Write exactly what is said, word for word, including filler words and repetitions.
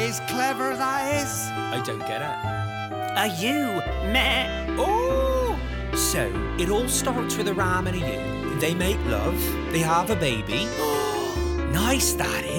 is clever, that is. I don't get it. A you, meh. Oh! So, it all starts with a ram and a ewe. They make love, they have a baby. Nice, that is.